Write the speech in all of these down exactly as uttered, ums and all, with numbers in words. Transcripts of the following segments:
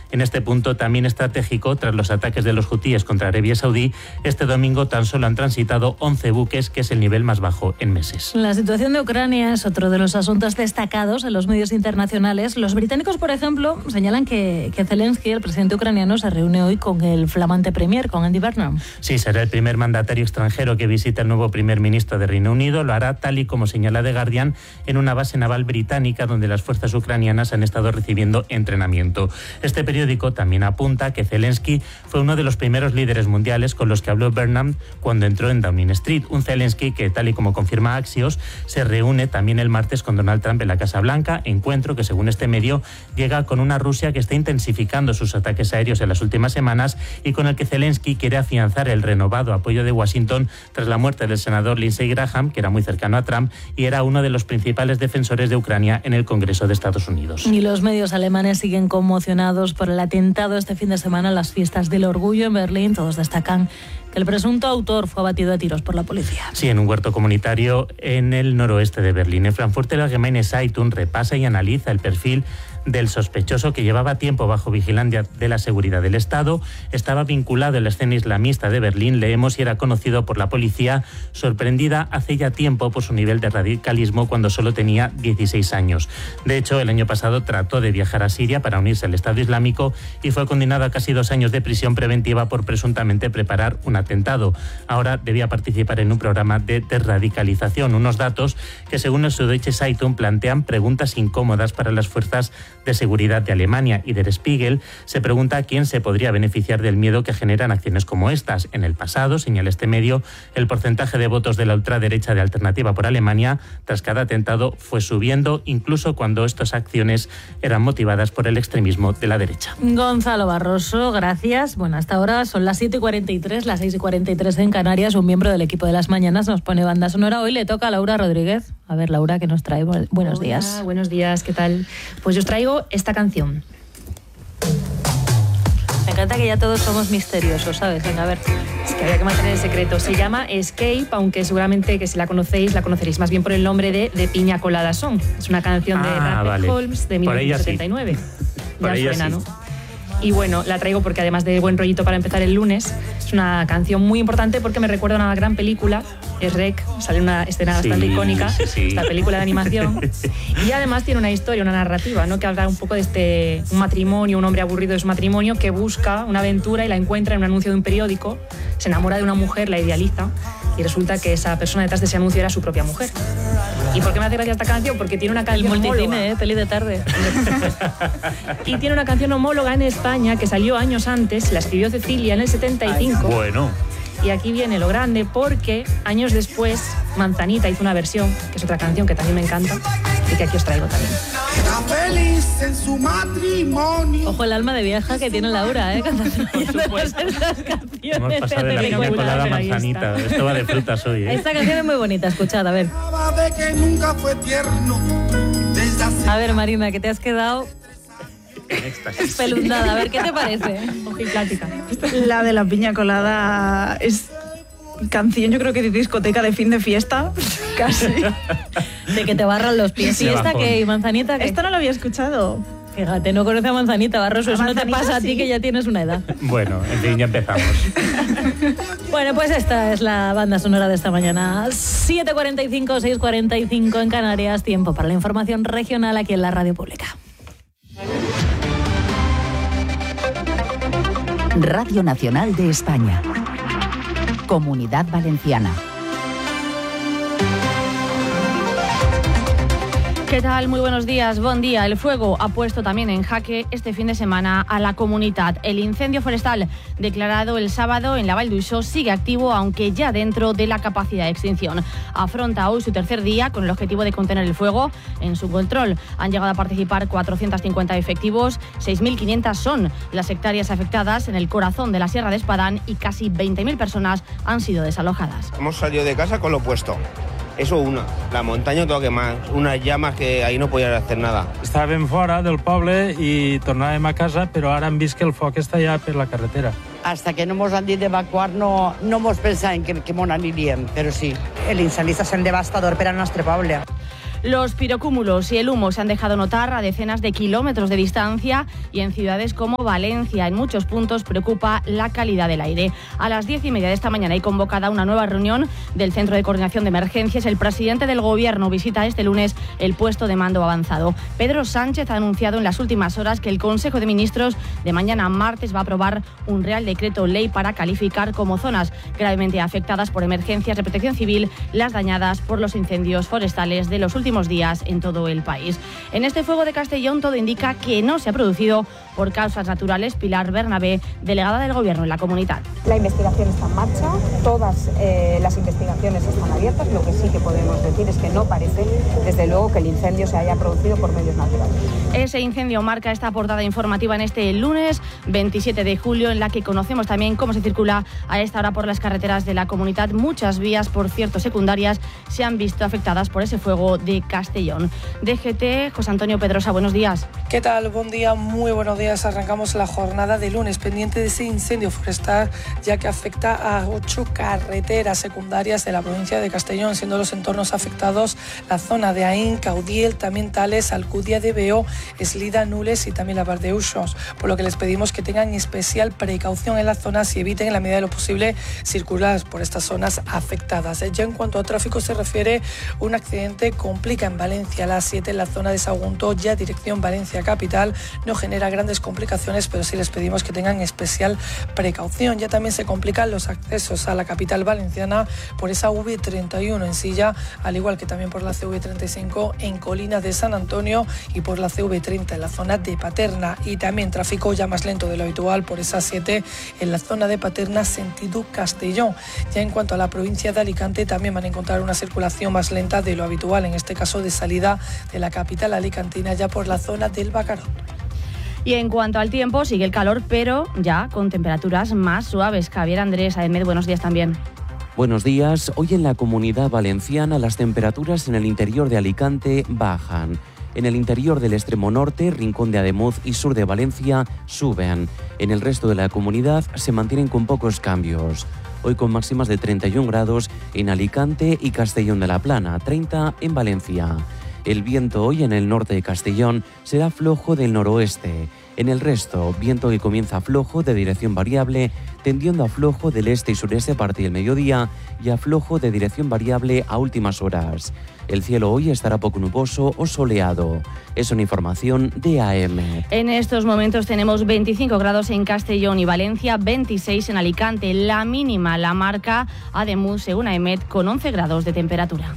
En este punto también estratégico, tras los ataques de los hutíes contra Arabia Saudí, este domingo tan solo han transitado once buques, que es el nivel más bajo en meses. La situación de Ucrania es otro de los asuntos destacados en los medios internacionales. Los británicos, por ejemplo, señalan que, que Zelensky, el presidente ucraniano, se reúne hoy con el flamante premier, con Andy Burnham. Sí, será el primer mandatario extranjero que visita el nuevo primer ministro de Reino Unido. Lo hará, tal y como señala The Guardian, en una base naval británica donde las fuerzas ucranianas han estado recibiendo entrenamiento. Este periódico también apunta que Zelensky fue uno de los primeros líderes mundiales con los que habló Burnham cuando entró en Downing Street. Un Zelensky que, tal y como confirma Axios, se reúne también el martes con Donald Trump en la Casa Blanca, encuentro que, según este medio, llega con una Rusia que está intensificando sus ataques aéreos en las últimas semanas y con el que Zelensky quiere afianzar el renovado apoyo de Washington tras la muerte del senador Lindsey Graham, que era muy cercano a Trump y era uno de los principales defensores de Ucrania en el Congreso de Estados Unidos. Y los medios alemanes siguen conmocionados por el atentado este fin de semana en las fiestas del orgullo en Berlín. Todos destacan que el presunto autor fue abatido a tiros por la policía. Sí, en un huerto comunitario en el noroeste de Berlín. En Frankfurter Allgemeine Zeitung repasa y analiza el perfil del sospechoso, que llevaba tiempo bajo vigilancia de la seguridad del Estado. Estaba vinculado en la escena islamista de Berlín, leemos, y era conocido por la policía, sorprendida hace ya tiempo por su nivel de radicalismo cuando solo tenía dieciséis años. De hecho, el año pasado trató de viajar a Siria para unirse al Estado Islámico y fue condenado a casi dos años de prisión preventiva por presuntamente preparar un atentado. Ahora debía participar en un programa de desradicalización. Unos datos que, según el Süddeutsche Zeitung, plantean preguntas incómodas para las fuerzas de seguridad de Alemania. Y Der Spiegel se pregunta quién se podría beneficiar del miedo que generan acciones como estas. En el pasado, señala este medio, el porcentaje de votos de la ultraderecha de Alternativa por Alemania tras cada atentado fue subiendo, incluso cuando estas acciones eran motivadas por el extremismo de la derecha. Gonzalo Barroso, gracias. Bueno, hasta ahora son las siete y cuarenta y tres, las seis y cuarenta y tres en Canarias. Un miembro del equipo de Las Mañanas nos pone banda sonora. Hoy le toca a Laura Rodríguez. A ver, Laura, ¿qué nos trae? Buenos Hola, días. Buenos días, ¿qué tal? Pues yo os traigo esta canción. Me encanta que ya todos somos misteriosos, ¿sabes? Venga, a ver. Es que había que mantener el secreto. Se llama Escape, aunque seguramente que si la conocéis, la conoceréis más bien por el nombre de De Piña Colada Song. Es una canción de ah, Rapper vale. Holmes de mil novecientos setenta y nueve. Por Ya suena, sí. ¿no? Y bueno, la traigo porque además de buen rollito para empezar el lunes, es una canción muy importante porque me recuerda a una gran película, es Rec, sale una escena Sí, bastante icónica, sí, sí. esta película de animación, y además tiene una historia, una narrativa, ¿no? Que habla un poco de este un matrimonio, un hombre aburrido de su matrimonio que busca una aventura y la encuentra en un anuncio de un periódico, se enamora de una mujer, la idealiza, y resulta que esa persona detrás de ese anuncio era su propia mujer. ¿Y por qué me hace gracia esta canción? Porque tiene una canción El multicine, homóloga. ¿eh? Peli de tarde. Y tiene una canción homóloga en España que salió años antes, la escribió Cecilia en el setenta y cinco. Bueno. Y aquí viene lo grande porque años después Manzanita hizo una versión, que es otra canción que también me encanta y que aquí os traigo también. Feliz en su matrimonio. Ojo el alma de vieja que tiene Laura, ¿eh? Cantando supuesto. esas canciones. Hemos pasado de la de piña película, colada a pero ahí manzanita. está. Esto va de frutas hoy, ¿eh? Esta canción es muy bonita, escuchad, a ver. De que nunca fue tierno. Desde hace A ver, Marina, que te has quedado Éxtasis. pelundada. A ver, ¿qué te parece? Ojiplática. La de la piña colada es canción, yo creo que de discoteca de fin de fiesta, casi. De que te barran los pies. Sí, ¿Y esta bajón. qué? ¿Y Manzanita qué? Esto no lo había escuchado. Fíjate, no conoce a Manzanita, Barroso. A Eso no te Manzanita pasa a ti, sí. que ya tienes una edad. Bueno, en fin, ya empezamos. Bueno, pues esta es la banda sonora de esta mañana. siete cuarenta y cinco, seis cuarenta y cinco en Canarias. Tiempo para la información regional aquí en la Radio Pública. Radio Nacional de España. Comunidad Valenciana. ¿Qué tal? Muy buenos días. Buen día. El fuego ha puesto también en jaque este fin de semana a la comunidad. El incendio forestal declarado el sábado en la Vall d'Uixó sigue activo, aunque ya dentro de la capacidad de extinción. Afronta hoy su tercer día con el objetivo de contener el fuego. En su control han llegado a participar cuatrocientos cincuenta efectivos, seis mil quinientas son las hectáreas afectadas en el corazón de la Sierra de Espadán y casi veinte mil personas han sido desalojadas. Hemos salido de casa con lo opuesto. Eso una, la montaña todo quemada, unas llamas que ahí no podían hacer nada. Estàvem fora del poble i tornàvem a casa, però ara hem vist que el foc està ja per la carretera. Hasta que no nos han dit d'evacuar no, no hemos pensat en que, que mon aniríem, però sí. El incendi està sent devastador per al nostre poble. Los pirocúmulos y el humo se han dejado notar a decenas de kilómetros de distancia y en ciudades como Valencia. En muchos puntos preocupa la calidad del aire. A las diez y media de esta mañana hay convocada una nueva reunión del Centro de Coordinación de Emergencias. El presidente del Gobierno visita este lunes el puesto de mando avanzado. Pedro Sánchez ha anunciado en las últimas horas que el Consejo de Ministros de mañana martes va a aprobar un Real Decreto Ley para calificar como zonas gravemente afectadas por emergencias de protección civil las dañadas por los incendios forestales de los últimos días en todo el país. En este fuego de Castellón todo indica que no se ha producido por causas naturales. Pilar Bernabé, delegada del Gobierno en la comunidad. La investigación está en marcha, todas eh, las investigaciones están abiertas. Lo que sí que podemos decir es que no parece, desde luego, que el incendio se haya producido por medios naturales. Ese incendio marca esta portada informativa en este lunes veintisiete de julio, en la que conocemos también cómo se circula a esta hora por las carreteras de la comunidad. Muchas vías, por cierto, secundarias, se han visto afectadas por ese fuego de Castellón. D G T, José Antonio Pedrosa, buenos días. ¿Qué tal? Buen día, muy buenos días. Arrancamos la jornada de lunes pendiente de ese incendio forestal, ya que afecta a ocho carreteras secundarias de la provincia de Castellón, siendo los entornos afectados la zona de Aín, Caudiel, también Tales, Alcudia de Veo, Eslida, Nules y también la Bar de Uxos, por lo que les pedimos que tengan especial precaución en las zonas y eviten en la medida de lo posible circular por estas zonas afectadas. Ya en cuanto a tráfico se refiere, un accidente complica en Valencia a las siete en la zona de Sagunto, ya dirección Valencia capital. No genera grandes complicaciones, pero sí les pedimos que tengan especial precaución. Ya también se complican los accesos a la capital valenciana por esa V treinta y uno en Silla, al igual que también por la C V treinta y cinco en Colina de San Antonio y por la C V treinta en la zona de Paterna. Y también tráfico ya más lento de lo habitual por esa siete en la zona de Paterna sentido Castellón. Ya en cuanto a la provincia de Alicante, también van a encontrar una circulación más lenta de lo habitual, en este caso de salida de la capital alicantina ya por la zona del Bacarón. Y en cuanto al tiempo, sigue el calor, pero ya con temperaturas más suaves. Javier Andrés Aemed, buenos días también. Buenos días. Hoy en la Comunidad Valenciana las temperaturas en el interior de Alicante bajan. En el interior del extremo norte, Rincón de Ademuz y sur de Valencia suben. En el resto de la comunidad se mantienen con pocos cambios. Hoy con máximas de treinta y un grados en Alicante y Castellón de la Plana, treinta en Valencia. El viento hoy en el norte de Castellón será flojo del noroeste. En el resto, viento que comienza flojo de dirección variable, tendiendo a flojo del este y sureste a partir del mediodía y a flojo de dirección variable a últimas horas. El cielo hoy estará poco nuboso o soleado. Es una información de A M. En estos momentos tenemos veinticinco grados en Castellón y Valencia, veintiséis en Alicante. La mínima la marca Ademuz, según Aemet, con once grados de temperatura.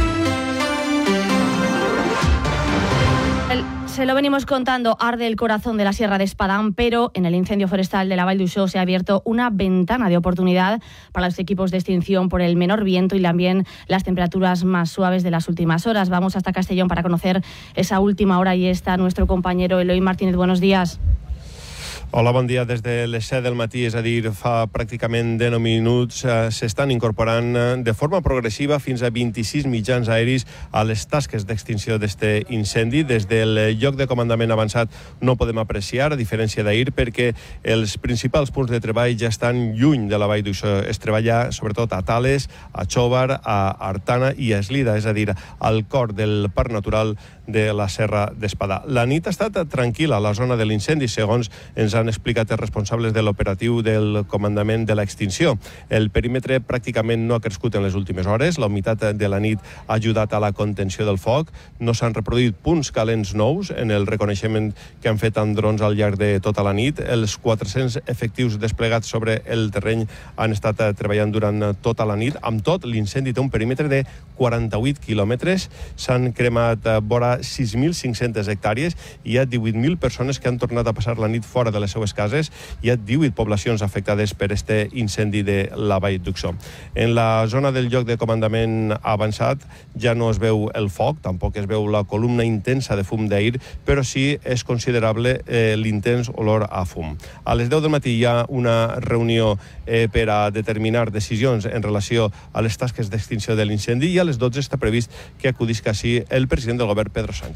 Se lo venimos contando, arde el corazón de la Sierra de Espadán, pero en el incendio forestal de la Vall d'Uixó se ha abierto una ventana de oportunidad para los equipos de extinción por el menor viento y también las temperaturas más suaves de las últimas horas. Vamos hasta Castellón para conocer esa última hora y está nuestro compañero Eloi Martínez. Buenos días. Hola, bon dia. Des de les set del matí, és a dir, fa pràcticament dinou minuts, eh, s'estan incorporant eh, de forma progressiva fins a vint-i-sis mitjans aeris a les tasques d'extinció d'este incendi. Des del lloc de comandament avançat no podem apreciar, a diferència d'ahir, perquè els principals punts de treball ja estan lluny de la Vall d'Uixó. Es treballa sobretot a Tales, a Xóvar, a Artana i a Eslida, és a dir, al cor del Parc Natural de la Serra d'Espadà. La nit ha estat tranquil·la a la zona de l'incendi, segons ens han explicat els responsables de l'operatiu del comandament de l'extinció. El perímetre pràcticament no ha crescut en les últimes hores, la humitat de la nit ha ajudat a la contenció del foc, no s'han reproduït punts calents nous en el reconeixement que han fet amb drons al llarg de tota la nit. Els quatre-cents efectius desplegats sobre el terreny han estat treballant durant tota la nit. Amb tot, l'incendi té un perímetre de quaranta-vuit quilòmetres, s'han cremat vora sis mil cinc-centes hectàrees i hi ha divuit mil persones que han tornat a passar la nit fora de les seues cases. Hi ha divuit poblacions afectades per este incendi de la Vall d'Uixó. En la zona del lloc de comandament avançat ja no es veu el foc, tampoc es veu la columna intensa de fum d'ahir, però sí és considerable eh, l'intens olor a fum. A les deu del matí hi ha una reunió eh, per a determinar decisions en relació a les tasques d'extinció de l'incendi i a les dotze està previst que acudisca així el president del govern, Pedro Sánchez.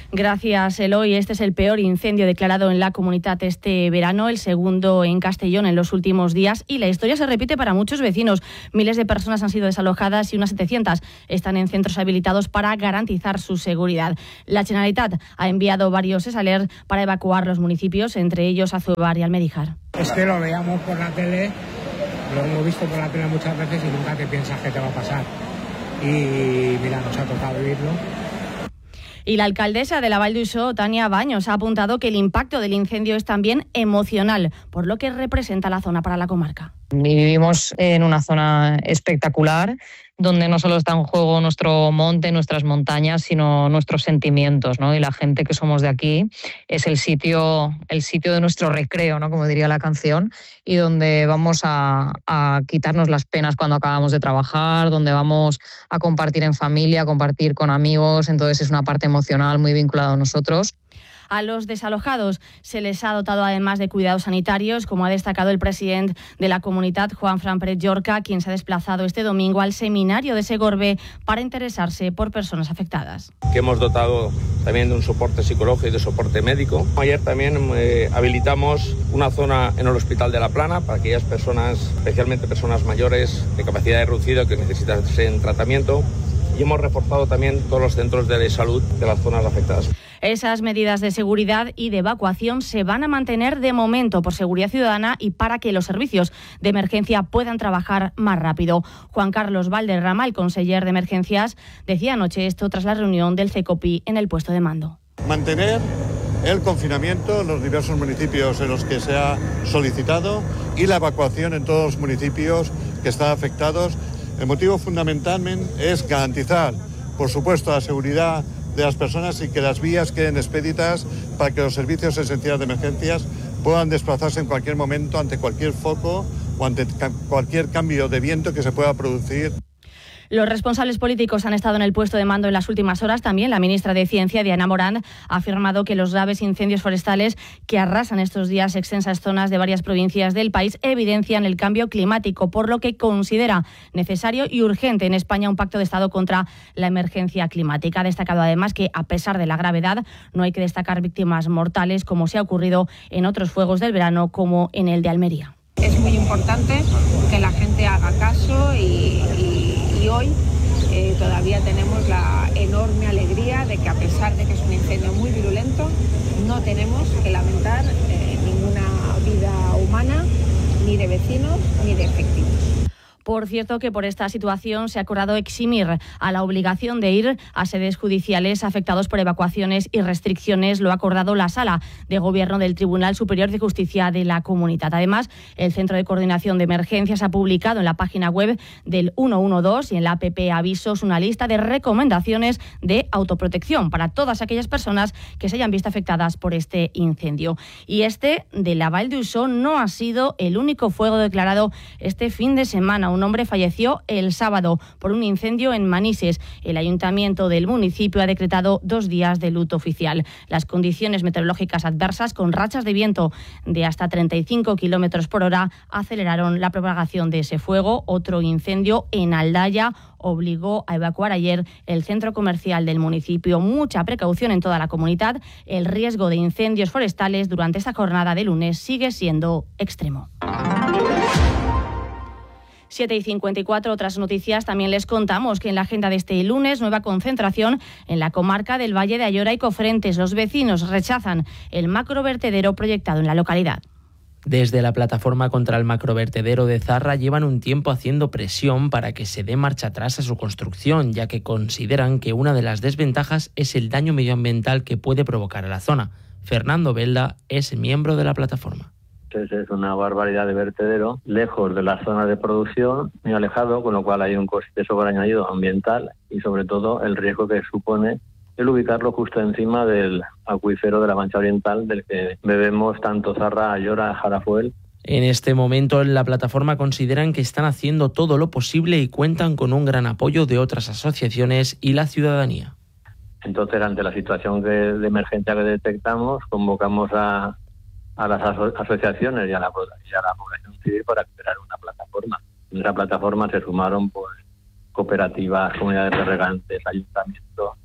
Gracias, Eloy. Este es el peor incendio declarado en la comunidad este verano, el segundo en Castellón en los últimos días, y la historia se repite para muchos vecinos. Miles de personas han sido desalojadas y unas setecientas están en centros habilitados para garantizar su seguridad. La Generalitat ha enviado varios esalers para evacuar los municipios, entre ellos Azuebar y Almedíjar. Es que lo veíamos por la tele, lo hemos visto por la tele muchas veces y nunca te piensas que te va a pasar. Y mira, nos ha tocado vivirlo. Y la alcaldesa de la Vall d'Uixó, Tania Baños, ha apuntado que el impacto del incendio es también emocional, por lo que representa la zona para la comarca. Vivimos en una zona espectacular, donde no solo está en juego nuestro monte, nuestras montañas, sino nuestros sentimientos, ¿no? Y la gente que somos de aquí es el sitio, el sitio de nuestro recreo, ¿no? Como diría la canción, y donde vamos a, a quitarnos las penas cuando acabamos de trabajar, donde vamos a compartir en familia, a compartir con amigos. Entonces es una parte emocional muy vinculada a nosotros. A los desalojados se les ha dotado además de cuidados sanitarios, como ha destacado el presidente de la comunidad, Juan Fran Pérez Llorca, quien se ha desplazado este domingo al seminario de Segorbe para interesarse por personas afectadas. Que hemos dotado también de un soporte psicológico y de soporte médico. Ayer también eh, habilitamos una zona en el Hospital de La Plana para aquellas personas, especialmente personas mayores de capacidad reducida que necesitan tratamiento. Y hemos reforzado también todos los centros de salud de las zonas afectadas. Esas medidas de seguridad y de evacuación se van a mantener de momento por seguridad ciudadana y para que los servicios de emergencia puedan trabajar más rápido. Juan Carlos Valderrama, el conseller de Emergencias, decía anoche esto tras la reunión del CECOPI en el puesto de mando. Mantener el confinamiento en los diversos municipios en los que se ha solicitado y la evacuación en todos los municipios que están afectados. El motivo fundamental es garantizar, por supuesto, la seguridad de las personas y que las vías queden expeditas para que los servicios esenciales de emergencias puedan desplazarse en cualquier momento ante cualquier foco o ante cualquier cambio de viento que se pueda producir. Los responsables políticos han estado en el puesto de mando en las últimas horas. También la ministra de Ciencia, Diana Morant, ha afirmado que los graves incendios forestales que arrasan estos días extensas zonas de varias provincias del país evidencian el cambio climático, por lo que considera necesario y urgente en España un pacto de Estado contra la emergencia climática. Ha destacado además que, a pesar de la gravedad, no hay que destacar víctimas mortales como se ha ocurrido en otros fuegos del verano, como en el de Almería. Es muy importante que la gente haga caso y, y, y hoy eh, todavía tenemos la enorme alegría de que, a pesar de que es un incendio muy virulento, no tenemos que lamentar eh, ninguna vida humana, ni de vecinos ni de efectivos. Por cierto, que por esta situación se ha acordado eximir a la obligación de ir a sedes judiciales afectados por evacuaciones y restricciones. Lo ha acordado la Sala de Gobierno del Tribunal Superior de Justicia de la Comunitat. Además, el Centro de Coordinación de Emergencias ha publicado en la página web del ciento doce y en la app Avisos una lista de recomendaciones de autoprotección para todas aquellas personas que se hayan visto afectadas por este incendio. Y este de la Vall d'Uixó no ha sido el único fuego declarado este fin de semana. Un hombre falleció el sábado por un incendio en Manises. El ayuntamiento del municipio ha decretado dos días de luto oficial. Las condiciones meteorológicas adversas, con rachas de viento de hasta treinta y cinco kilómetros por hora, aceleraron la propagación de ese fuego. Otro incendio en Aldaya obligó a evacuar ayer el centro comercial del municipio. Mucha precaución en toda la comunidad. El riesgo de incendios forestales durante esta jornada de lunes sigue siendo extremo. siete y cincuenta y cuatro, otras noticias. También les contamos que en la agenda de este lunes, nueva concentración en la comarca del Valle de Ayora y Cofrentes. Los vecinos rechazan el macrovertedero proyectado en la localidad. Desde la plataforma contra el macrovertedero de Zarra llevan un tiempo haciendo presión para que se dé marcha atrás a su construcción, ya que consideran que una de las desventajas es el daño medioambiental que puede provocar a la zona. Fernando Belda es miembro de la plataforma. Es una barbaridad de vertedero, lejos de la zona de producción, muy alejado, con lo cual hay un coste sobreañadido ambiental y sobre todo el riesgo que supone el ubicarlo justo encima del acuífero de la Mancha Oriental, del que bebemos tanto Zarra, Ayora, Jarafuel. En este momento en la plataforma consideran que están haciendo todo lo posible y cuentan con un gran apoyo de otras asociaciones y la ciudadanía. Entonces, ante la situación que, de emergencia que detectamos, convocamos a a las aso- asociaciones y a, la, y a la población civil para crear una plataforma. En esa plataforma se sumaron pues cooperativas, comunidades de regantes, ayuntamientos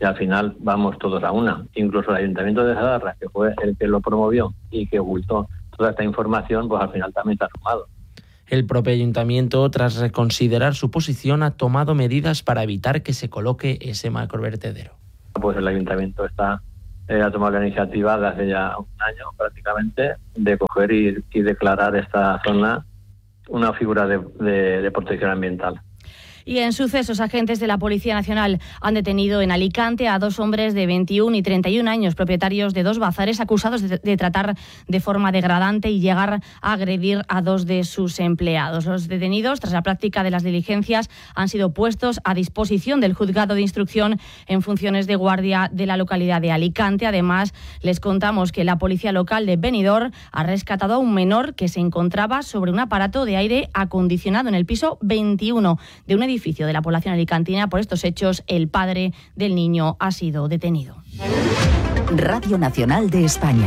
y al final vamos todos a una. Incluso el Ayuntamiento de Zadarra, que fue el que lo promovió y que ocultó toda esta información, pues al final también se ha sumado. El propio ayuntamiento, tras reconsiderar su posición, ha tomado medidas para evitar que se coloque ese macrovertedero. Pues el ayuntamiento está eh, ha tomado la iniciativa de hace ya un año prácticamente de coger y, y declarar esta zona una figura de, de, de protección ambiental. Y en sucesos, agentes de la Policía Nacional han detenido en Alicante a dos hombres de veintiún y treinta y un años, propietarios de dos bazares, acusados de, de tratar de forma degradante y llegar a agredir a dos de sus empleados. Los detenidos, tras la práctica de las diligencias, han sido puestos a disposición del juzgado de instrucción en funciones de guardia de la localidad de Alicante. Además, les contamos que la policía local de Benidorm ha rescatado a un menor que se encontraba sobre un aparato de aire acondicionado en el piso veintiuno de un edificio de la población alicantina. Por estos hechos, el padre del niño ha sido detenido. Radio Nacional de España.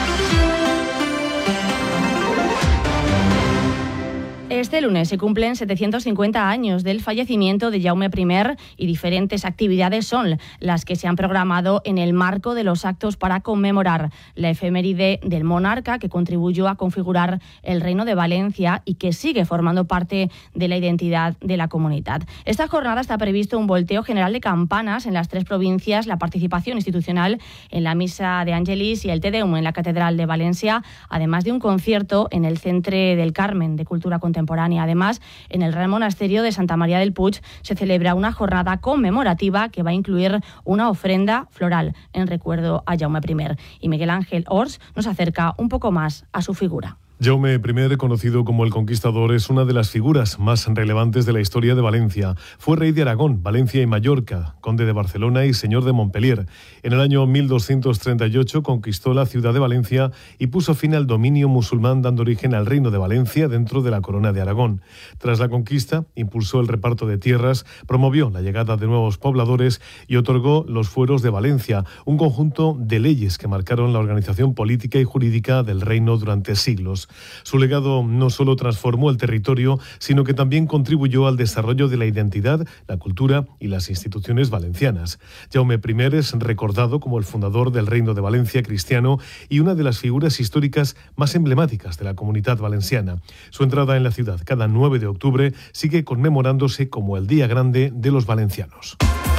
Este lunes se cumplen setecientos cincuenta años del fallecimiento de Jaume primer y diferentes actividades son las que se han programado en el marco de los actos para conmemorar la efeméride del monarca que contribuyó a configurar el Reino de Valencia y que sigue formando parte de la identidad de la comunidad. Esta jornada está previsto un volteo general de campanas en las tres provincias, la participación institucional en la Misa de Angelis y el Te Deum en la Catedral de Valencia, además de un concierto en el Centre del Carmen de Cultura Contemporánea. Además, en el Real Monasterio de Santa María del Puig se celebra una jornada conmemorativa que va a incluir una ofrenda floral en recuerdo a Jaume primer. Y Miguel Ángel Ors nos acerca un poco más a su figura. Jaume primer, conocido como el Conquistador, es una de las figuras más relevantes de la historia de Valencia. Fue rey de Aragón, Valencia y Mallorca, conde de Barcelona y señor de Montpellier. En el año mil doscientos treinta y ocho conquistó la ciudad de Valencia y puso fin al dominio musulmán, dando origen al Reino de Valencia dentro de la Corona de Aragón. Tras la conquista, impulsó el reparto de tierras, promovió la llegada de nuevos pobladores y otorgó los fueros de Valencia, un conjunto de leyes que marcaron la organización política y jurídica del reino durante siglos. Su legado no solo transformó el territorio, sino que también contribuyó al desarrollo de la identidad, la cultura y las instituciones valencianas. Jaume primer es recordado como el fundador del Reino de Valencia cristiano y una de las figuras históricas más emblemáticas de la comunidad valenciana. Su entrada en la ciudad cada nueve de octubre sigue conmemorándose como el Día Grande de los valencianos.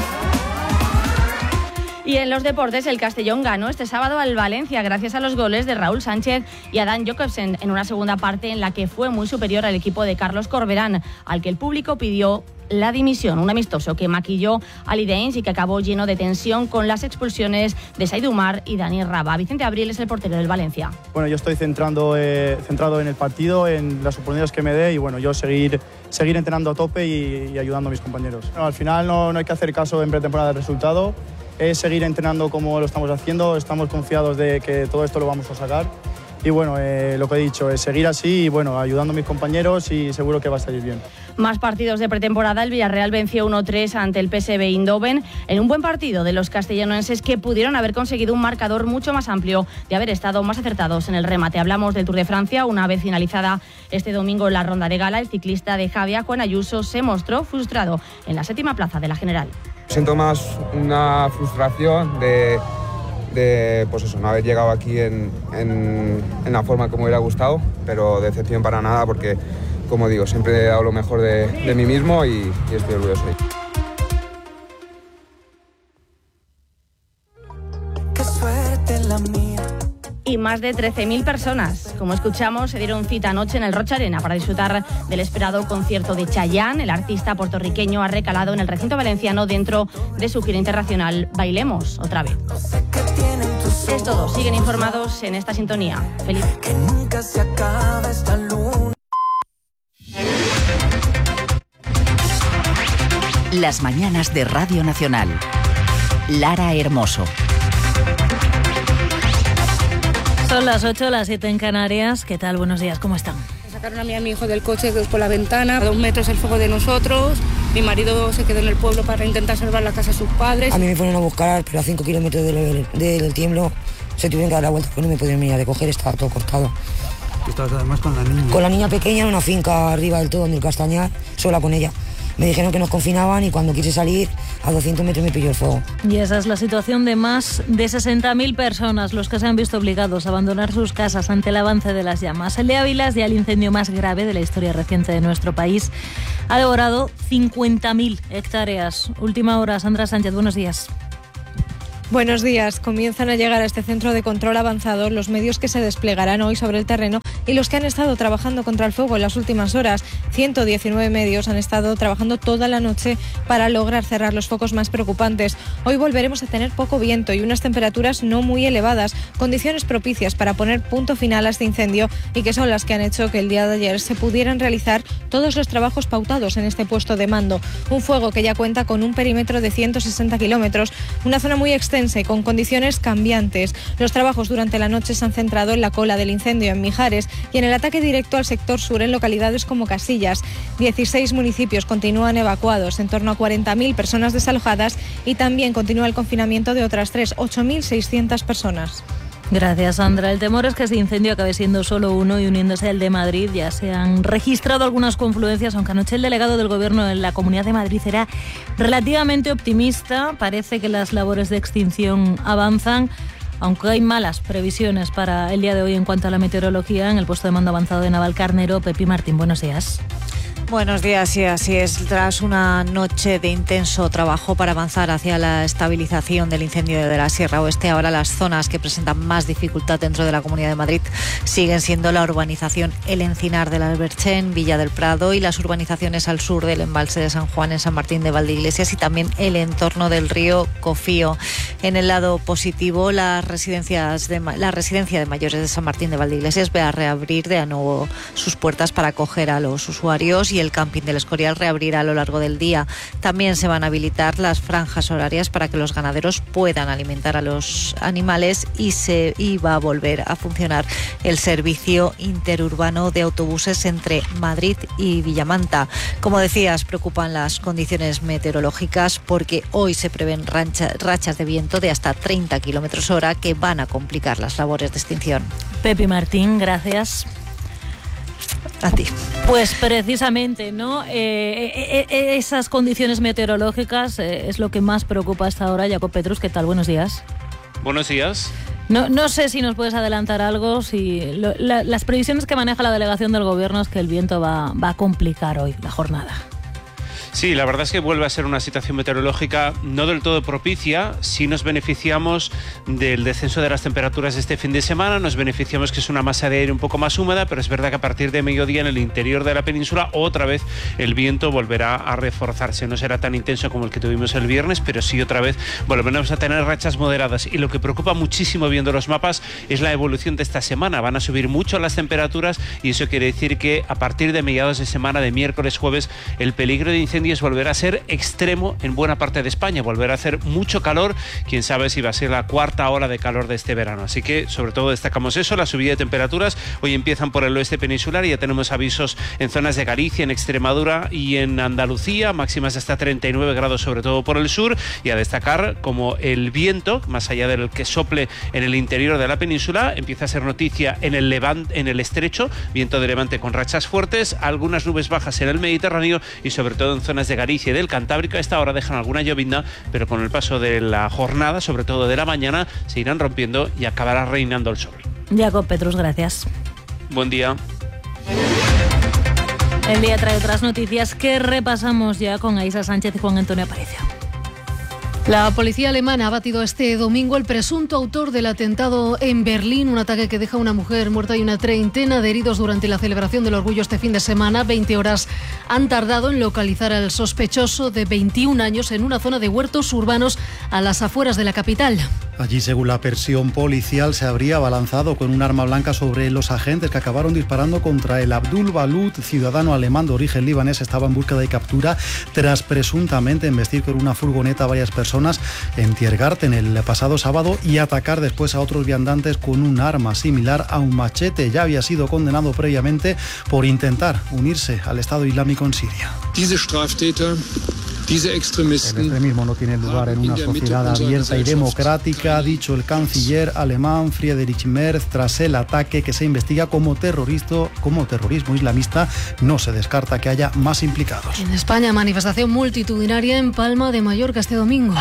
Y en los deportes, el Castellón ganó este sábado al Valencia gracias a los goles de Raúl Sánchez y Adán Jacobsen en una segunda parte en la que fue muy superior al equipo de Carlos Corberán, al que el público pidió la dimisión. Un amistoso que maquilló a Lideins y que acabó lleno de tensión con las expulsiones de Said Umar y Dani Raba. Vicente Abril es el portero del Valencia. Bueno, yo estoy centrando, eh, centrado en el partido, en las oportunidades que me dé y bueno, yo seguir, seguir entrenando a tope y, y ayudando a mis compañeros. Bueno, al final no, no hay que hacer caso en pretemporada del resultado. Es seguir entrenando como lo estamos haciendo, estamos confiados de que todo esto lo vamos a sacar y bueno, eh, lo que he dicho es seguir así y bueno, ayudando a mis compañeros y seguro que va a salir bien. Más partidos de pretemporada. El Villarreal venció uno tres ante el P S V Eindhoven en un buen partido de los castellanoenses que pudieron haber conseguido un marcador mucho más amplio de haber estado más acertados en el remate. Hablamos del Tour de Francia. Una vez finalizada este domingo la ronda de gala, el ciclista de Javia, Juan Ayuso, se mostró frustrado en la séptima plaza de la general. Siento más una frustración de, de pues eso, no haber llegado aquí en, en, en la forma que me hubiera gustado, pero decepción para nada porque, como digo, siempre he dado lo mejor de, de mí mismo y, y estoy orgulloso. Qué suerte la mía. Y más de trece mil personas, como escuchamos, se dieron cita anoche en el Rocha Arena para disfrutar del esperado concierto de Chayanne. El artista puertorriqueño ha recalado en el recinto valenciano dentro de su gira internacional Bailemos otra vez. Es todo, siguen informados en esta sintonía. Feliz. Que nunca se acaba esta luna. Las mañanas de Radio Nacional. Lara Hermoso. Son las ocho, las siete en Canarias. ¿Qué tal? Buenos días, ¿cómo están? Sacaron a mí y a mi hijo del coche por la ventana, a dos metros el fuego de nosotros. Mi marido se quedó en el pueblo para intentar salvar la casa de sus padres. A mí me fueron a buscar, pero a cinco kilómetros del, del tiemblo se tuvieron que dar la vuelta porque no me podían venir a recoger, estaba todo cortado. ¿Y estabas además con la niña? Con la niña pequeña en una finca arriba del todo, en el Castañar, sola con ella. Me dijeron que nos confinaban y cuando quise salir a doscientos metros me pilló el fuego. Y esa es la situación de más de sesenta mil personas, los que se han visto obligados a abandonar sus casas ante el avance de las llamas. El de Ávila es ya el incendio más grave de la historia reciente de nuestro país. Ha devorado cincuenta mil hectáreas. Última hora, Sandra Sánchez, buenos días. Buenos días. Comienzan a llegar a este centro de control avanzado los medios que se desplegarán hoy sobre el terreno y los que han estado trabajando contra el fuego en las últimas horas. ciento diecinueve medios han estado trabajando toda la noche para lograr cerrar los focos más preocupantes. Hoy volveremos a tener poco viento y unas temperaturas no muy elevadas, condiciones propicias para poner punto final a este incendio y que son las que han hecho que el día de ayer se pudieran realizar todos los trabajos pautados en este puesto de mando. Un fuego que ya cuenta con un perímetro de ciento sesenta kilómetros, una zona muy extensa y con condiciones cambiantes. Los trabajos durante la noche se han centrado en la cola del incendio en Mijares y en el ataque directo al sector sur en localidades como Casillas. dieciséis municipios continúan evacuados, en torno a cuarenta mil personas desalojadas y también continúa el confinamiento de otras tres, ocho mil seiscientas personas. Gracias, Sandra. El temor es que este incendio acabe siendo solo uno y uniéndose al de Madrid. Ya se han registrado algunas confluencias, aunque anoche el delegado del Gobierno en la Comunidad de Madrid era relativamente optimista. Parece que las labores de extinción avanzan, aunque hay malas previsiones para el día de hoy en cuanto a la meteorología. En el puesto de mando avanzado de Navalcarnero, Pepi Martín, buenos días. Buenos días, y así es. Tras una noche de intenso trabajo para avanzar hacia la estabilización del incendio de la Sierra Oeste, ahora las zonas que presentan más dificultad dentro de la Comunidad de Madrid siguen siendo la urbanización El Encinar del Alberchén, Villa del Prado y las urbanizaciones al sur del embalse de San Juan en San Martín de Valdeiglesias y también el entorno del río Cofío. En el lado positivo, las residencias de, la residencia de mayores de San Martín de Valdeiglesias va a reabrir de nuevo sus puertas para acoger a los usuarios y el camping del Escorial reabrirá a lo largo del día. También se van a habilitar las franjas horarias para que los ganaderos puedan alimentar a los animales y se y va a volver a funcionar el servicio interurbano de autobuses entre Madrid y Villamanta. Como decías, preocupan las condiciones meteorológicas porque hoy se prevén rancha, rachas de viento de hasta treinta kilómetros hora que van a complicar las labores de extinción. Pepi Martín, gracias. A ti. Pues precisamente, ¿no? Eh, eh, eh, esas condiciones meteorológicas eh, es lo que más preocupa hasta ahora. Jacob Petrus, ¿qué tal? Buenos días. Buenos días. No, no sé si nos puedes adelantar algo, si lo, la, las previsiones que maneja la delegación del Gobierno es que el viento va, va a complicar hoy la jornada. Sí, la verdad es que vuelve a ser una situación meteorológica no del todo propicia. Si nos beneficiamos del descenso de las temperaturas de este fin de semana, nos beneficiamos que es una masa de aire un poco más húmeda, pero es verdad que a partir de mediodía en el interior de la península otra vez el viento volverá a reforzarse. No será tan intenso como el que tuvimos el viernes, pero sí otra vez volveremos a tener rachas moderadas. Y lo que preocupa muchísimo viendo los mapas es la evolución de esta semana. Van a subir mucho las temperaturas y eso quiere decir que a partir de mediados de semana, de miércoles, jueves, el peligro de incendio volverá a ser extremo en buena parte de España, volverá a hacer mucho calor, quién sabe si va a ser la cuarta ola de calor de este verano, así que sobre todo destacamos eso, la subida de temperaturas. Hoy empiezan por el oeste peninsular y ya tenemos avisos en zonas de Galicia, en Extremadura y en Andalucía, máximas hasta treinta y nueve grados sobre todo por el sur, y a destacar como el viento, más allá del que sople en el interior de la península, empieza a ser noticia en el levante, en el estrecho, viento de levante con rachas fuertes, algunas nubes bajas en el Mediterráneo y sobre todo en zonas de Galicia y del Cantábrico. A esta hora dejan alguna llovizna, pero con el paso de la jornada, sobre todo de la mañana, se irán rompiendo y acabará reinando el sol. Jacob Petrus, gracias. Buen día. El día trae otras noticias que repasamos ya con Aisa Sánchez y Juan Antonio Aparicio. La policía alemana ha batido este domingo el presunto autor del atentado en Berlín, un ataque que deja a una mujer muerta y una treintena de heridos durante la celebración del orgullo este fin de semana. veinte horas han tardado en localizar al sospechoso de veintiún años en una zona de huertos urbanos a las afueras de la capital. Allí, según la versión policial, se habría abalanzado con un arma blanca sobre los agentes que acabaron disparando contra el Abdul Balut, ciudadano alemán de origen libanés. Estaba en búsqueda de captura tras presuntamente embestir con una furgoneta a varias personas en Tiergarten el pasado sábado y atacar después a otros viandantes con un arma similar a un machete. Ya había sido condenado previamente por intentar unirse al Estado Islámico en Siria. Diese Straftäter El extremismo no tiene lugar en una sociedad abierta y democrática, ha dicho el canciller alemán Friedrich Merz tras el ataque que se investiga como terrorismo, como terrorismo islamista. No se descarta que haya más implicados. En España, manifestación multitudinaria en Palma de Mallorca este domingo.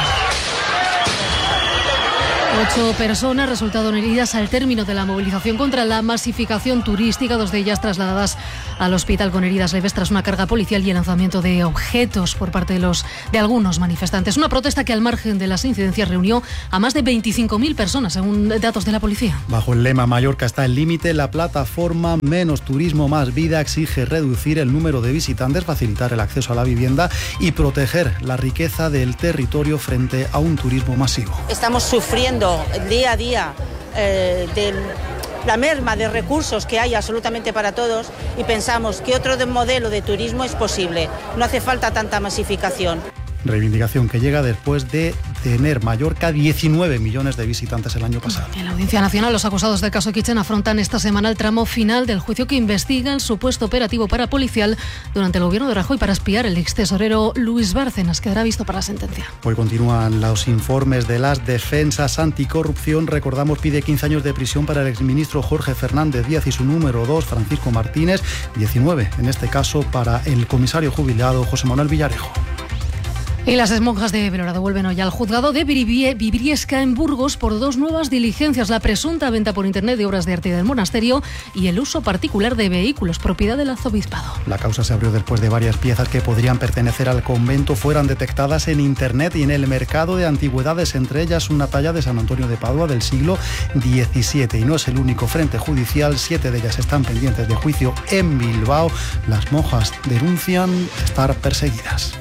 Ocho personas resultaron heridas al término de la movilización contra la masificación turística, dos de ellas trasladadas al hospital con heridas leves tras una carga policial y el lanzamiento de objetos por parte de, los, de algunos manifestantes. Una protesta que al margen de las incidencias reunió a más de veinticinco mil personas, según datos de la policía. Bajo el lema Mallorca está el límite, la plataforma Menos Turismo, Más Vida exige reducir el número de visitantes, facilitar el acceso a la vivienda y proteger la riqueza del territorio frente a un turismo masivo. Estamos sufriendo día a día eh, de la merma de recursos que hay absolutamente para todos y pensamos que otro de modelo de turismo es posible. No hace falta tanta masificación. Reivindicación que llega después de tener Mallorca diecinueve millones de visitantes el año pasado. En la Audiencia Nacional, los acusados del caso Kitchen afrontan esta semana el tramo final del juicio que investiga el supuesto operativo parapolicial durante el gobierno de Rajoy para espiar el extesorero Luis Bárcenas. Quedará visto para la sentencia. Hoy continúan los informes de las defensas anticorrupción. Recordamos, pide quince años de prisión para el exministro Jorge Fernández Díaz y su número dos, Francisco Martínez, diecinueve en este caso para el comisario jubilado José Manuel Villarejo. Y las exmonjas de Belorado vuelven hoy al juzgado de Briviesca en Burgos por dos nuevas diligencias: la presunta venta por internet de obras de arte del monasterio y el uso particular de vehículos propiedad del arzobispado. La causa se abrió después de varias piezas que podrían pertenecer al convento fueran detectadas en internet y en el mercado de antigüedades, entre ellas una talla de San Antonio de Padua del siglo diecisiete. Y no es el único frente judicial, siete de ellas están pendientes de juicio en Bilbao. Las monjas denuncian estar perseguidas.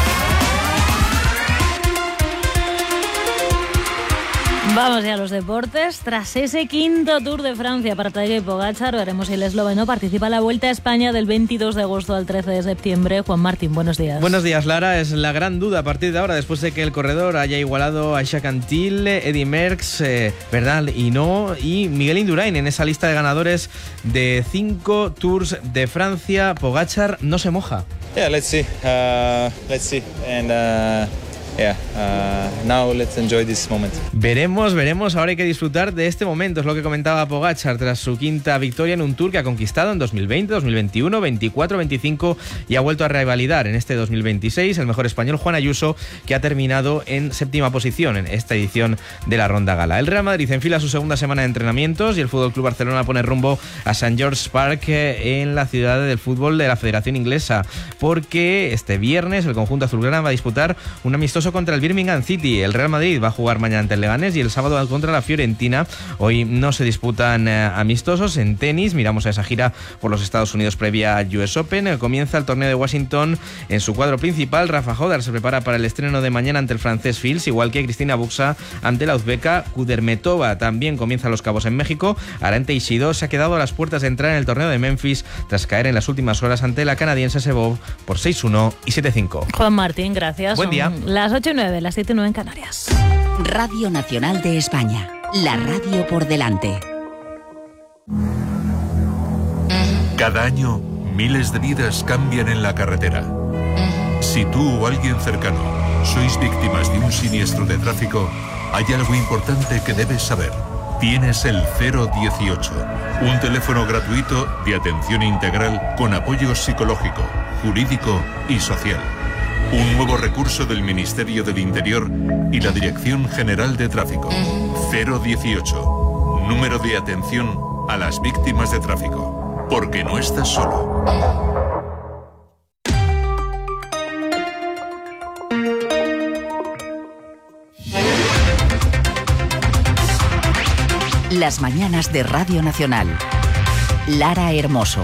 Vamos ya a los deportes. Tras ese quinto Tour de Francia para Tadej Pogačar, veremos si el esloveno participa en la Vuelta a España del veintidós de agosto al trece de septiembre. Juan Martín, buenos días. Buenos días, Lara. Es la gran duda a partir de ahora, después de que el corredor haya igualado a Jacques Anquetil, Eddy Merckx, eh, Bernal Hinault y Miguel Indurain en esa lista de ganadores de cinco Tours de Francia. Pogačar no se moja. Yeah, let's see. Uh, let's see. And uh... Yeah, uh, now let's enjoy this moment. Veremos, veremos. Ahora hay que disfrutar de este momento. Es lo que comentaba Pogačar tras su quinta victoria en un Tour que ha conquistado en dos mil veinte, dos mil veintiuno, veinticuatro, veinticinco y ha vuelto a revalidar en este dos mil veintiséis el mejor español Juan Ayuso, que ha terminado en séptima posición en esta edición de la Ronda Gala. El Real Madrid enfila su segunda semana de entrenamientos y el F C Barcelona pone rumbo a Saint George's Park en la ciudad del fútbol de la Federación Inglesa, porque este viernes el conjunto azulgrana va a disputar un amistoso contra el Birmingham City. El Real Madrid va a jugar mañana ante el Leganés y el sábado contra la Fiorentina. Hoy no se disputan eh, amistosos. En tenis miramos a esa gira por los Estados Unidos previa al U S Open. Comienza el torneo de Washington en su cuadro principal. Rafa Hodar se prepara para el estreno de mañana ante el francés Fils, igual que Cristina Buxa ante la uzbeka Kudermetova. También comienza Los Cabos en México. Arante Ishido se ha quedado a las puertas de entrar en el torneo de Memphis tras caer en las últimas horas ante la canadiense Sebov por seis uno y siete cinco. Juan Martín, gracias. Buen día. Son las ocho y nueve, las siete y nueve en Canarias. Radio Nacional de España, la radio por delante. Cada año, miles de vidas cambian en la carretera. Si tú o alguien cercano sois víctimas de un siniestro de tráfico, hay algo importante que debes saber. Tienes el cero dieciocho, un teléfono gratuito de atención integral con apoyo psicológico, jurídico y social. Un nuevo recurso del Ministerio del Interior y la Dirección General de Tráfico. cero dieciocho, número de atención a las víctimas de tráfico. Porque no estás solo. Las mañanas de Radio Nacional. Lara Hermoso.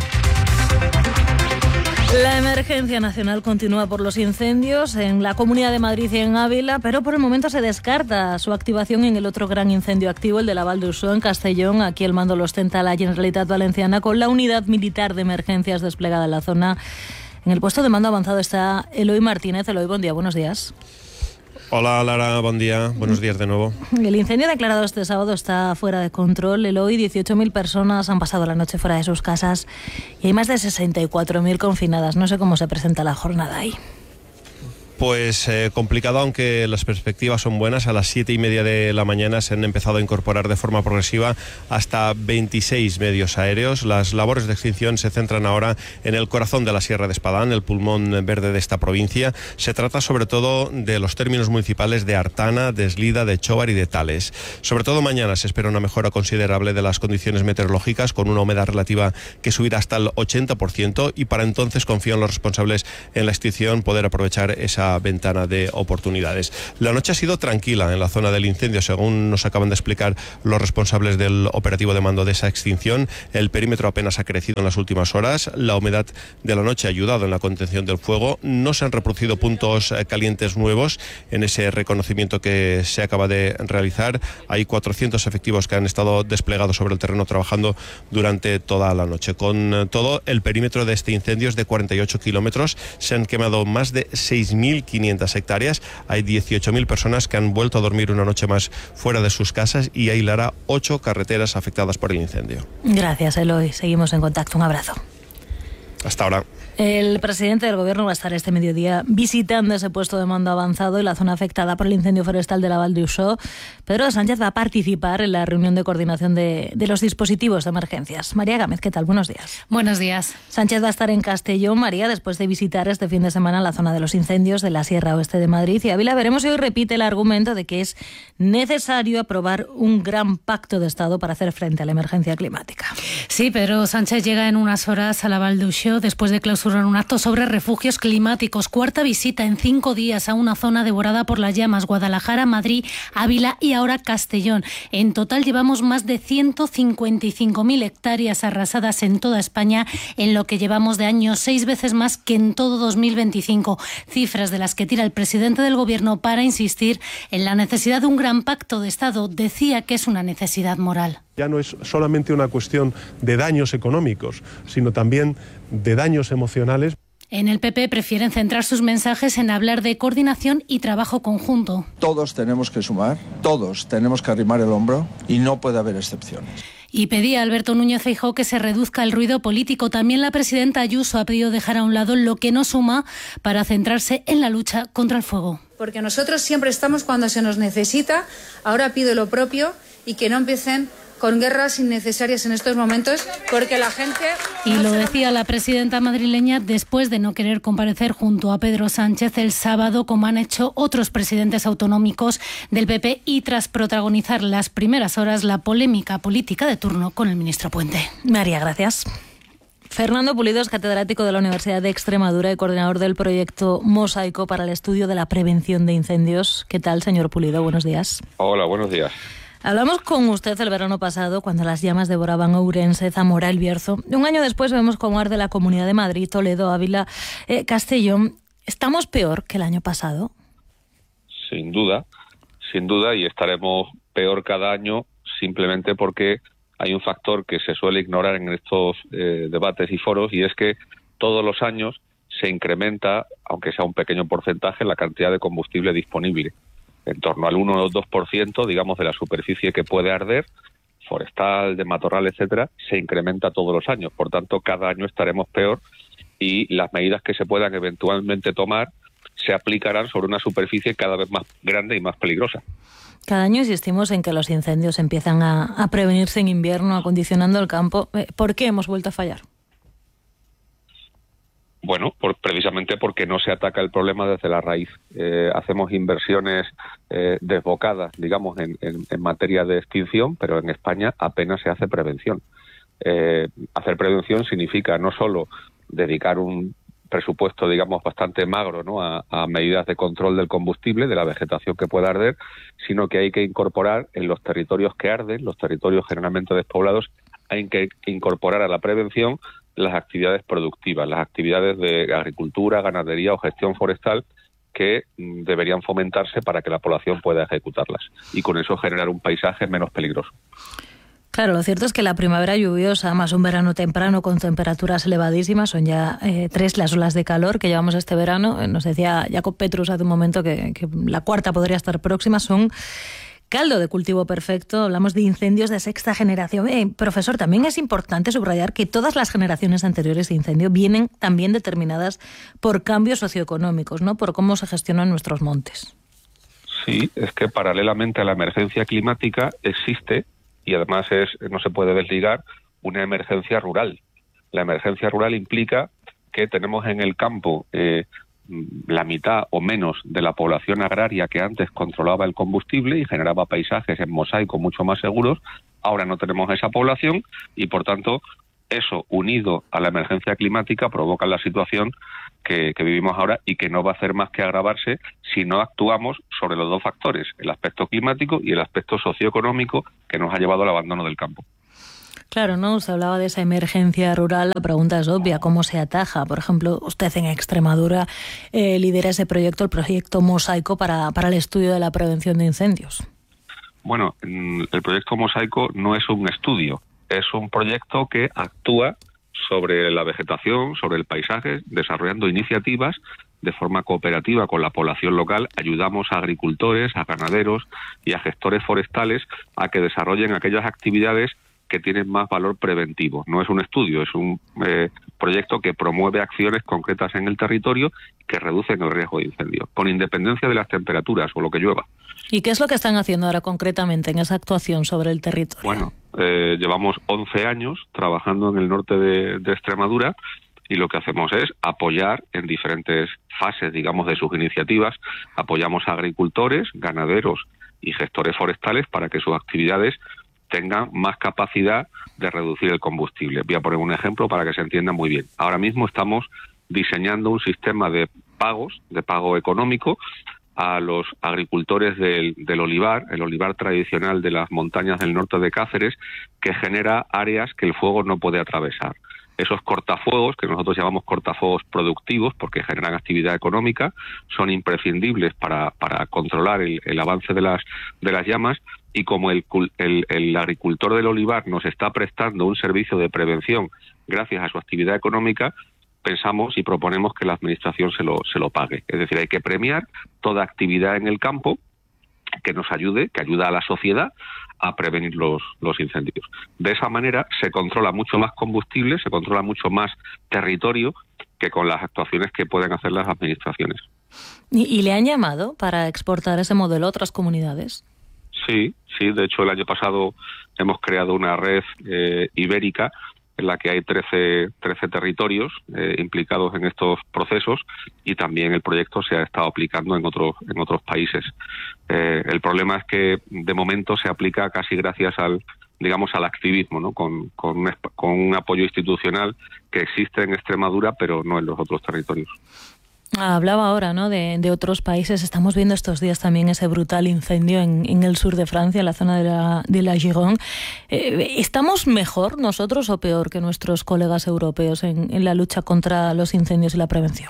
La emergencia nacional continúa por los incendios en la Comunidad de Madrid y en Ávila, pero por el momento se descarta su activación en el otro gran incendio activo, el de la Val d'Uixó en Castellón. Aquí el mando lo ostenta la Generalitat Valenciana con la unidad militar de emergencias desplegada en la zona. En el puesto de mando avanzado está Eloy Martínez. Eloy, buen día, buenos días. Hola Lara, buen día, buenos días de nuevo. El incendio declarado este sábado está fuera de control. Eloy, dieciocho mil personas han pasado la noche fuera de sus casas y hay más de sesenta y cuatro mil confinadas. No sé cómo se presenta la jornada ahí. Pues eh, complicado, aunque las perspectivas son buenas. A las siete y media de la mañana se han empezado a incorporar de forma progresiva hasta veintiséis medios aéreos. Las labores de extinción se centran ahora en el corazón de la Sierra de Espadán, el pulmón verde de esta provincia. Se trata sobre todo de los términos municipales de Artana, de Eslida, de Chobar y de Tales. Sobre todo mañana se espera una mejora considerable de las condiciones meteorológicas, con una humedad relativa que subirá hasta el ochenta por ciento, y para entonces confían los responsables en la extinción poder aprovechar esa ventana de oportunidades. La noche ha sido tranquila en la zona del incendio, según nos acaban de explicar los responsables del operativo de mando de esa extinción. El perímetro apenas ha crecido en las últimas horas. La humedad de la noche ha ayudado en la contención del fuego. No se han reproducido puntos calientes nuevos en ese reconocimiento que se acaba de realizar. Hay cuatrocientos efectivos que han estado desplegados sobre el terreno trabajando durante toda la noche. Con todo, el perímetro de este incendio es de cuarenta y ocho kilómetros. Se han quemado más de seis mil quinientas hectáreas. Hay dieciocho mil personas que han vuelto a dormir una noche más fuera de sus casas, y hay, Lara, ocho carreteras afectadas por el incendio. Gracias, Eloy. Seguimos en contacto. Un abrazo. Hasta ahora. El presidente del Gobierno va a estar este mediodía visitando ese puesto de mando avanzado y la zona afectada por el incendio forestal de la Val d'Uixó. Pedro Sánchez va a participar en la reunión de coordinación de, de los dispositivos de emergencias. María Gámez, ¿qué tal? Buenos días. Buenos días. Sánchez va a estar en Castellón, María, después de visitar este fin de semana la zona de los incendios de la Sierra Oeste de Madrid. Y Ávila, veremos si hoy repite el argumento de que es necesario aprobar un gran pacto de Estado para hacer frente a la emergencia climática. Sí, Pedro Sánchez llega en unas horas a la Val d'Uixó después de clausurar un acto sobre refugios climáticos. Cuarta visita en cinco días a una zona devorada por las llamas: Guadalajara, Madrid, Ávila y ahora Castellón. En total llevamos más de ciento cincuenta y cinco mil hectáreas arrasadas en toda España en lo que llevamos de año, seis veces más que en todo dos mil veinticinco. Cifras de las que tira el presidente del Gobierno para insistir en la necesidad de un gran pacto de Estado. Decía que es una necesidad moral. Ya no es solamente una cuestión de daños económicos, sino también de daños emocionales. En el P P prefieren centrar sus mensajes en hablar de coordinación y trabajo conjunto. Todos tenemos que sumar, todos tenemos que arrimar el hombro y no puede haber excepciones. Y pedía a Alberto Núñez Feijóo que se reduzca el ruido político. También la presidenta Ayuso ha pedido dejar a un lado lo que no suma para centrarse en la lucha contra el fuego. Porque nosotros siempre estamos cuando se nos necesita. Ahora pido lo propio y que no empiecen con guerras innecesarias en estos momentos, porque la gente... Y lo decía la presidenta madrileña después de no querer comparecer junto a Pedro Sánchez el sábado, como han hecho otros presidentes autonómicos del P P, y tras protagonizar las primeras horas la polémica política de turno con el ministro Puente. María, gracias. Fernando Pulido es catedrático de la Universidad de Extremadura y coordinador del proyecto Mosaico para el estudio de la prevención de incendios. ¿Qué tal, señor Pulido? Buenos días. Hola, buenos días. Hablamos con usted el verano pasado, cuando las llamas devoraban Ourense, Zamora, El Bierzo. Un año después vemos cómo arde la Comunidad de Madrid, Toledo, Ávila, eh, Castellón. ¿Estamos peor que el año pasado? Sin duda, sin duda, y estaremos peor cada año simplemente porque hay un factor que se suele ignorar en estos eh, debates y foros, y es que todos los años se incrementa, aunque sea un pequeño porcentaje, la cantidad de combustible disponible. En torno al uno o dos por ciento, digamos, de la superficie que puede arder, forestal, de matorral, etcétera, se incrementa todos los años. Por tanto, cada año estaremos peor, y las medidas que se puedan eventualmente tomar se aplicarán sobre una superficie cada vez más grande y más peligrosa. Cada año insistimos en que los incendios empiezan a, a prevenirse en invierno, acondicionando el campo. ¿Por qué hemos vuelto a fallar? Bueno, por, precisamente porque no se ataca el problema desde la raíz. Eh, hacemos inversiones eh, desbocadas, digamos, en, en, en materia de extinción, pero en España apenas se hace prevención. Eh, hacer prevención significa no solo dedicar un presupuesto, digamos, bastante magro, ¿no?, a, a medidas de control del combustible, de la vegetación que pueda arder, sino que hay que incorporar en los territorios que arden, los territorios generalmente despoblados, hay que incorporar a la prevención las actividades productivas, las actividades de agricultura, ganadería o gestión forestal que mm, deberían fomentarse para que la población pueda ejecutarlas y con eso generar un paisaje menos peligroso. Claro, lo cierto es que la primavera lluviosa, más un verano temprano con temperaturas elevadísimas, son ya eh, tres las olas de calor que llevamos este verano. Nos decía Jacob Petrus hace un momento que, que la cuarta podría estar próxima. Son caldo de cultivo perfecto. Hablamos de incendios de sexta generación. Eh, profesor, también es importante subrayar que todas las generaciones anteriores de incendio vienen también determinadas por cambios socioeconómicos, ¿no? Por cómo se gestionan nuestros montes. Sí, es que paralelamente a la emergencia climática existe, y además es no se puede desligar, una emergencia rural. La emergencia rural implica que tenemos en el campo eh, la mitad o menos de la población agraria que antes controlaba el combustible y generaba paisajes en mosaico mucho más seguros. Ahora no tenemos esa población y, por tanto, eso unido a la emergencia climática provoca la situación que, que vivimos ahora y que no va a hacer más que agravarse si no actuamos sobre los dos factores, el aspecto climático y el aspecto socioeconómico que nos ha llevado al abandono del campo. Claro, ¿no? Usted hablaba de esa emergencia rural. La pregunta es obvia, ¿cómo se ataja? Por ejemplo, usted en Extremadura eh, lidera ese proyecto, el proyecto Mosaico, para, para el estudio de la prevención de incendios. Bueno, el proyecto Mosaico no es un estudio, es un proyecto que actúa sobre la vegetación, sobre el paisaje, desarrollando iniciativas de forma cooperativa con la población local. Ayudamos a agricultores, a ganaderos y a gestores forestales a que desarrollen aquellas actividades que tienen más valor preventivo. No es un estudio, es un eh, proyecto que promueve acciones concretas en el territorio que reducen el riesgo de incendio, con independencia de las temperaturas o lo que llueva. ¿Y qué es lo que están haciendo ahora concretamente en esa actuación sobre el territorio? Bueno, eh, llevamos once años trabajando en el norte de, de Extremadura y lo que hacemos es apoyar en diferentes fases, digamos, de sus iniciativas. Apoyamos a agricultores, ganaderos y gestores forestales para que sus actividades tengan más capacidad de reducir el combustible. Voy a poner un ejemplo para que se entienda muy bien. Ahora mismo estamos diseñando un sistema de pagos, de pago económico, a los agricultores del, del olivar, el olivar tradicional de las montañas del norte de Cáceres, que genera áreas que el fuego no puede atravesar. Esos cortafuegos, que nosotros llamamos cortafuegos productivos porque generan actividad económica, son imprescindibles para, para controlar el, el avance de las, de las llamas, y como el, el, el agricultor del olivar nos está prestando un servicio de prevención gracias a su actividad económica, pensamos y proponemos que la administración se lo, se lo pague. Es decir, hay que premiar toda actividad en el campo que nos ayude, que ayuda a la sociedad a prevenir los, los incendios. De esa manera se controla mucho más combustible, se controla mucho más territorio que con las actuaciones que pueden hacer las administraciones. ¿Y, y le han llamado para exportar ese modelo a otras comunidades? Sí, sí. De hecho, el año pasado hemos creado una red eh, ibérica en la que hay trece, trece territorios eh, implicados en estos procesos, y también el proyecto se ha estado aplicando en otros en otros países. Eh, el problema es que de momento se aplica casi gracias al digamos al activismo, ¿no? Con, con, un, con un apoyo institucional que existe en Extremadura, pero no en los otros territorios. Hablaba ahora, ¿no?, de, de otros países. Estamos viendo estos días también ese brutal incendio en, en el sur de Francia, en la zona de la, de la Gironde. Eh, ¿Estamos mejor nosotros o peor que nuestros colegas europeos en, en la lucha contra los incendios y la prevención?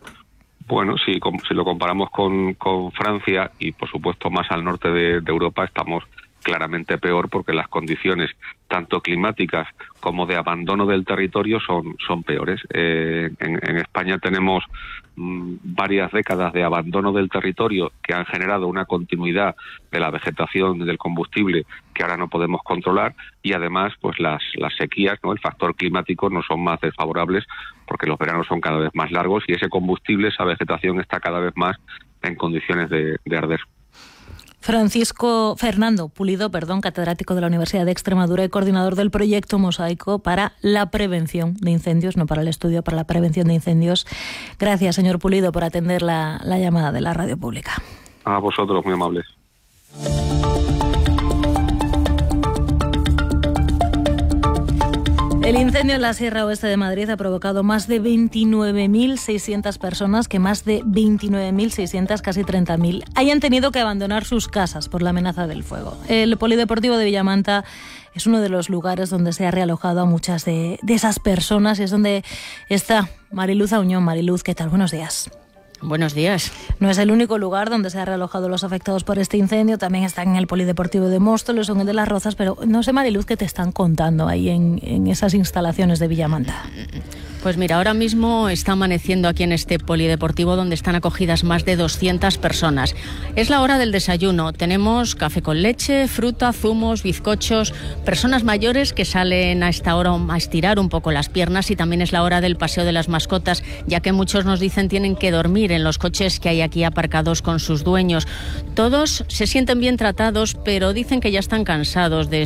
Bueno, si, si lo comparamos con, con Francia y, por supuesto, más al norte de, de Europa, estamos claramente peor porque las condiciones tanto climáticas como de abandono del territorio son, son peores. Eh, en, en España tenemos mmm, varias décadas de abandono del territorio que han generado una continuidad de la vegetación, del combustible, que ahora no podemos controlar, y además pues las, las sequías, ¿no?, el factor climático, no son más desfavorables porque los veranos son cada vez más largos y ese combustible, esa vegetación está cada vez más en condiciones de, de arder. Francisco Fernando Pulido, perdón, catedrático de la Universidad de Extremadura y coordinador del proyecto Mosaico para la prevención de incendios, no para el estudio, para la prevención de incendios. Gracias, señor Pulido, por atender la, la llamada de la radio pública. A vosotros, muy amables. El incendio en la Sierra Oeste de Madrid ha provocado más de veintinueve mil seiscientas personas, que más de veintinueve mil seiscientas, casi treinta mil, hayan tenido que abandonar sus casas por la amenaza del fuego. El Polideportivo de Villamanta es uno de los lugares donde se ha realojado a muchas de, de esas personas, y es donde está Mariluz Auñón. Mariluz, ¿qué tal? Buenos días. Buenos días. No es el único lugar donde se han realojado los afectados por este incendio. También están en el Polideportivo de Móstoles o en el de Las Rozas, pero no sé, Mariluz, qué te están contando ahí en, en esas instalaciones de Villamanta. Pues mira, ahora mismo está amaneciendo aquí en este polideportivo donde están acogidas más de doscientas personas. Es la hora del desayuno. Tenemos café con leche, fruta, zumos, bizcochos, personas mayores que salen a esta hora a estirar un poco las piernas, y también es la hora del paseo de las mascotas, ya que muchos nos dicen tienen que dormir en los coches que hay aquí aparcados con sus dueños. Todos se sienten bien tratados, pero dicen que ya están cansados de